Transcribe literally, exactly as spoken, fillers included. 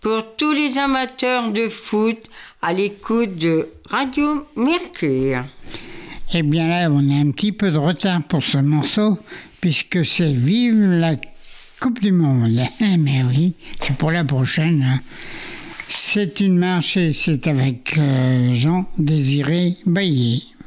pour tous les amateurs de foot à l'écoute de Radio Mercure. Eh bien là, on a un petit peu de retard pour ce morceau, puisque c'est Vive la Coupe du Monde. Mais oui, c'est pour la prochaine. Hein. C'est une marche et c'est avec euh, Jean-Désiré Bailly.